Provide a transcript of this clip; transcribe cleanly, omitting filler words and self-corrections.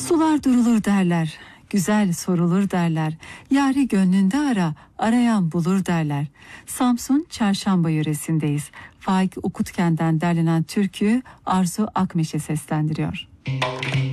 Sular durulur derler, güzel sorulur derler, yâri gönlünde ara, arayan bulur derler. Samsun Çarşamba yöresindeyiz. Faik Ukutken'den derlenen türküyü Arzu Akmeşe seslendiriyor.